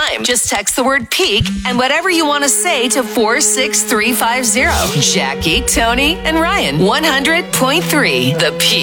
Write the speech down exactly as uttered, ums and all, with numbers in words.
time. Just text the word peak and whatever you want to say to four six three five zero. Jackie, Tony, and Ryan, one hundred point three The Peak.